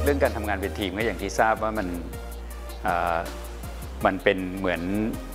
เรื่องการทำงานเป็นทีมก็อย่างที่ทราบว่ามันเป็นเหมือน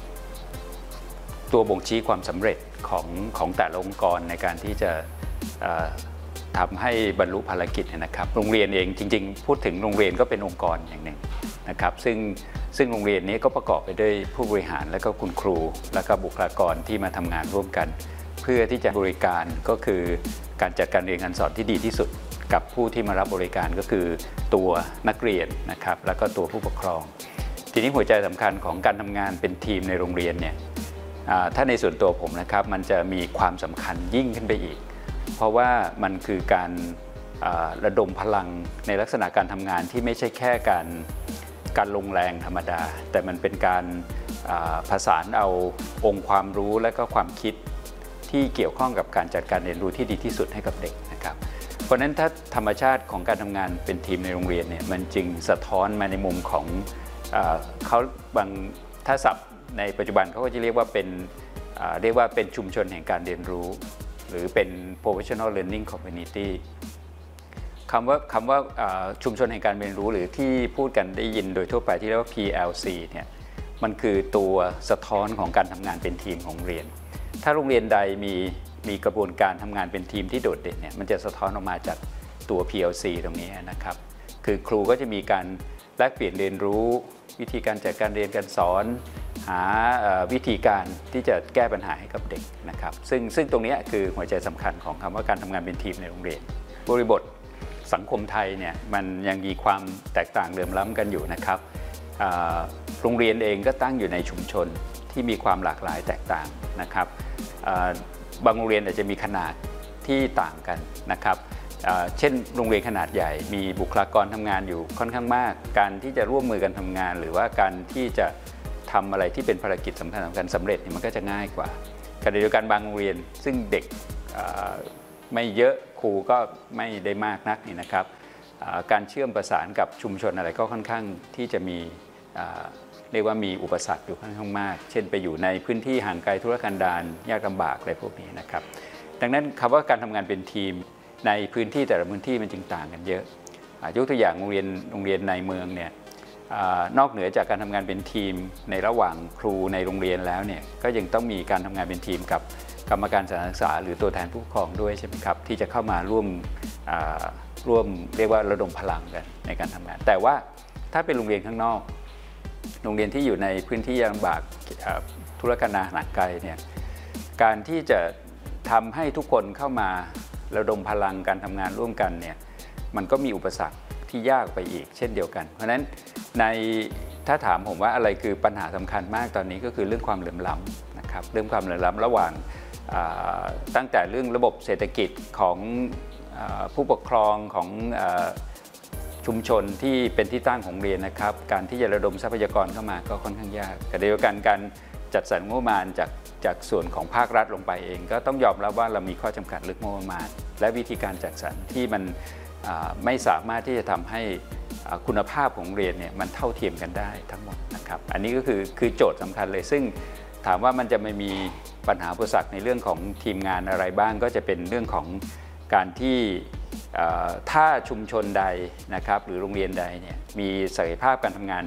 ตัวบ่งชี้ความสำเร็จของแต่ละองค์กรในการที่จะทำให้บรรลุภารกิจนะครับโรงเรียนเองจริงๆพูดถึงโรงเรียนก็เป็นองค์กรอย่างหนึ่งนะครับซึ่งโรงเรียนนี้ก็ประกอบไปด้วยผู้บริหารและก็คุณครูและก็บุคลากรที่มาทำงานร่วมกันเพื่อที่จะบริการก็คือการจัดการเรียนการสอนที่ดีที่สุดกับผู้ที่มารับบริการก็คือตัวนักเรียนนะครับแล้วก็ตัวผู้ปกครองทีนี้หัวใจสำคัญของการทำงานเป็นทีมในโรงเรียนเนี่ยถ้าในส่วนตัวผมนะครับมันจะมีความสำคัญยิ่งขึ้นไปอีกเพราะว่ามันคือการระดมพลังในลักษณะการทำงานที่ไม่ใช่แค่การลงแรงธรรมดาแต่มันเป็นการผสานเอาองค์ความรู้และก็ความคิดที่เกี่ยวข้องกับการจัดการเรียนรู้ที่ดีที่สุดให้กับเด็กนะครับเพราะฉะนั้นถ้าธรรมชาติของการทำงานเป็นทีมในโรงเรียนเนี่ยมันจึงสะท้อนมาในมุมของเขาบางถ้าศัพท์ในปัจจุบันเขาก็จะเรียกว่าเป็นชุมชนแห่งการเรียนรู้หรือเป็น professional learning community คำว่าชุมชนแห่งการเรียนรู้หรือที่พูดกันได้ยินโดยทั่วไปที่เรียกว่า PLC เนี่ยมันคือตัวสะท้อนของการทำงานเป็นทีมของโรงเรียนถ้าโรงเรียนใดมีกระบวนการทำงานเป็นทีมที่โดดเด่นเนี่ยมันจะสะท้อนออกมาจากตัว PLC ตรงนี้นะครับคือครูก็จะมีการแลกเปลี่ยนเรียนรู้วิธีการจัดการเรียนการสอนหาวิธีการที่จะแก้ปัญหาให้กับเด็กนะครับซึ่งตรงนี้คือหัวใจสำคัญของคำว่าการทำงานเป็นทีมในโรงเรียนบริบทสังคมไทยเนี่ยมันยังมีความแตกต่างเหลื่อมล้ำกันอยู่นะครับโรงเรียนเองก็ตั้งอยู่ในชุมชนที่มีความหลากหลายแตกต่างนะครับบางโรงเรียนอาจจะมีขนาดที่ต่างกันนะครับเช่นโรงเรียนขนาดใหญ่มีบุคลากรทำงานอยู่ค่อนข้างมากการที่จะร่วมมือกันทำงานหรือว่าการที่จะทำอะไรที่เป็นภารกิจสำคัญสำเร็จมันก็จะง่ายกว่าขณะเดียวกันบางโรงเรียนซึ่งเด็กไม่เยอะครูก็ไม่ได้มากนักนี่นะครับการเชื่อมประสานกับชุมชนอะไรก็ค่อนข้างที่จะมีเรียกว่ามีอุปสรรคอยู่ค่อนข้างมากเช่นไปอยู่ในพื้นที่ห่างไกลธุรกันดารยากลำบากอะไรพวกนี้นะครับดังนั้นคำว่าการทำงานเป็นทีมในพื้นที่แต่ละพื้นที่มันจึงต่างกันเยอะยกตัวอย่างโรงเรียนในเมืองเนี่ยนอกเหนือจากการทำงานเป็นทีมในระหว่างครูในโรงเรียนแล้วเนี่ยก็ยังต้องมีการทำงานเป็นทีมกับกรรมการสถานศึกษาหรือตัวแทนผู้ปกครองด้วยใช่ไหมครับที่จะเข้ามาร่วมเรียกว่าระดมพลังกันในการทำงานแต่ว่าถ้าเป็นโรงเรียนข้างนอกโรงเรียนที่อยู่ในพื้นที่ยากลำบากธุรกันดารห่างไกลเนี่ยการที่จะทำให้ทุกคนเข้ามาระดมพลังการทำงานร่วมกันเนี่ยมันก็มีอุปสรรคที่ยากไปอีกเช่นเดียวกันเพราะฉะนั้นถ้าถามผมว่าอะไรคือปัญหาสำคัญมากตอนนี้ก็คือเรื่องความเหลื่อมล้ำนะครับเรื่องความเหลื่อมล้ำระหว่างตั้งแต่เรื่องระบบเศรษฐกิจของผู้ปกครองของชุมชนที่เป็นที่ตั้งของเรียนนะครับการที่จะระดมทรัพยากรเข้ามาก็ค่อนข้างยากขณะเดียวกันการจัดสรรงบประมาณจากส่วนของภาครัฐลงไปเองก็ต้องยอมรับว่าเรามีข้อจำกัดเรื่องงบประมาณและวิธีการจัดสรรที่มันไม่สามารถที่จะทำให้คุณภาพของเรียนเนี่ยมันเท่าเทียมกันได้ทั้งหมดนะครับอันนี้ก็คือโจทย์สำคัญเลยซึ่งถามว่ามันจะไม่มีปัญหาอุปสรรคในเรื่องของทีมงานอะไรบ้างก็จะเป็นเรื่องของการที่ถ้าชุมชนใดนะครับหรือโรงเรียนใดเนี่ยมีศักยภาพการทำงาน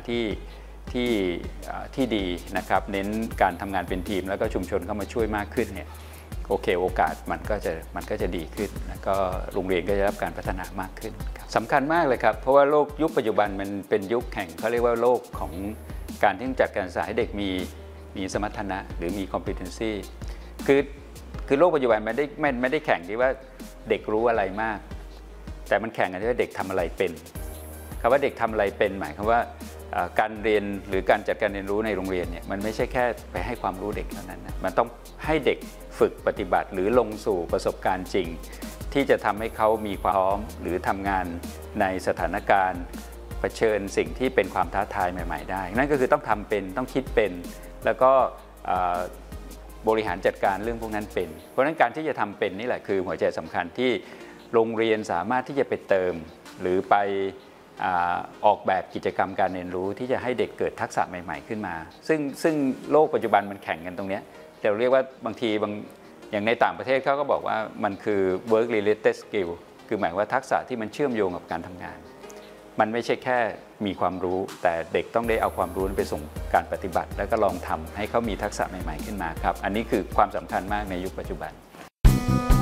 ที่ดีนะครับเน้นการทำงานเป็นทีมแล้วก็ชุมชนเข้ามาช่วยมากขึ้นเนี่ยโอเคโอกาสมันก็จะดีขึ้นแล้วก็โรงเรียนก็จะรับการพัฒนามากขึ้นสำคัญมากเลยครับเพราะว่าโลกยุคปัจจุบันมันเป็นยุคแห่งเขาเรียกว่าโลกของการที่จัดการศึกษาให้เด็กมีสมรรถนะหรือมี competency คือโลกปัจจุบันไม่ได้แข่งที่ว่าเด็กรู้อะไรมากแต่มันแข่งกันที่ว่าเด็กทำอะไรเป็นคำว่าเด็กทำอะไรเป็นหมายความว่าการเรียนหรือการจัดการเรียนรู้ในโรงเรียนเนี่ยมันไม่ใช่แค่ไปให้ความรู้เด็กเท่านั้นนะมันต้องให้เด็กฝึกปฏิบัติหรือลงสู่ประสบการณ์จริงที่จะทำให้เขามีความพร้อมหรือทำงานในสถานการณ์เผชิญสิ่งที่เป็นความท้าทายใหม่ๆได้นั่นก็คือต้องทำเป็นต้องคิดเป็นแล้วก็บริหารจัดการเรื่องพวกนั้นเป็นเพราะฉะนั้นการที่จะทำเป็นนี่แหละคือหัวใจสำคัญที่โรงเรียนสามารถที่จะไปเติมหรือไปออกแบบกิจกรรมการเรียนรู้ที่จะให้เด็กเกิดทักษะใหม่ๆขึ้นมาซึ่งโลกปัจจุบันมันแข่งกันตรงนี้เราเรียกว่าบางทีอย่างในต่างประเทศเขาก็บอกว่ามันคือ work related skill คือหมายว่าทักษะที่มันเชื่อมโยงกับการทำงานมันไม่ใช่แค่มีความรู้แต่เด็กต้องได้เอาความรู้ไปส่งการปฏิบัติแล้วก็ลองทำให้เขามีทักษะใหม่ๆขึ้นมาครับอันนี้คือความสำคัญมากในยุคปัจจุบัน